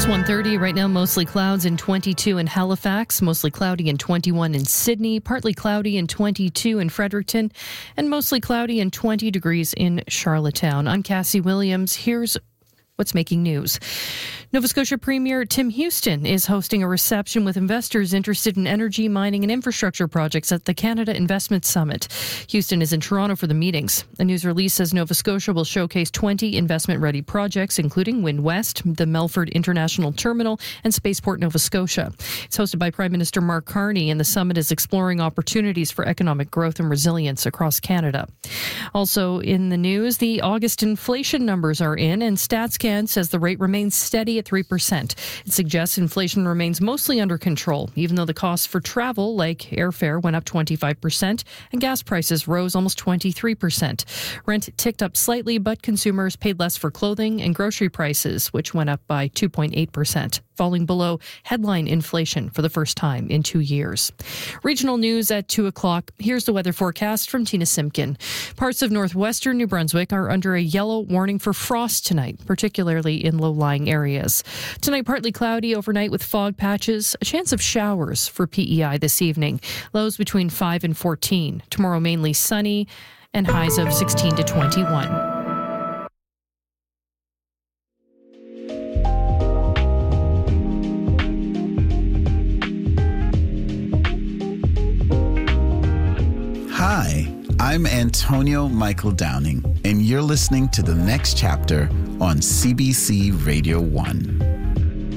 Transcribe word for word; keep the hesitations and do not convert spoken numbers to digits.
It's one thirty right now, mostly clouds and twenty-two in Halifax, mostly cloudy and twenty-one in Sydney, partly cloudy and twenty-two in Fredericton, and mostly cloudy and twenty degrees in Charlottetown. I'm Cassie Williams. Here's what's making news. Nova Scotia Premier Tim Houston is hosting a reception with investors interested in energy, mining and infrastructure projects at the Canada Investment Summit. Houston is in Toronto for the meetings. A news release says Nova Scotia will showcase twenty investment-ready projects, including Wind West, the Melford International Terminal, and Spaceport Nova Scotia. It's hosted by Prime Minister Mark Carney, and the summit is exploring opportunities for economic growth and resilience across Canada. Also in the news, the August inflation numbers are in, and StatsCan says the rate remains steady at three percent. It suggests inflation remains mostly under control, even though the costs for travel, like airfare, went up twenty-five percent and gas prices rose almost twenty-three percent. Rent ticked up slightly, but consumers paid less for clothing and grocery prices, which went up by two point eight percent, falling below headline inflation for the first time in two years. Regional news at two o'clock. Here's the weather forecast from Tina Simpkin. Parts of northwestern New Brunswick are under a yellow warning for frost tonight, particularly in low-lying areas. Tonight, partly cloudy overnight with fog patches, a chance of showers for P E I this evening. Lows between five and fourteen. Tomorrow, mainly sunny and highs of sixteen to twenty-one. Hi, I'm Antonio Michael Downing, and you're listening to The Next Chapter on C B C Radio one.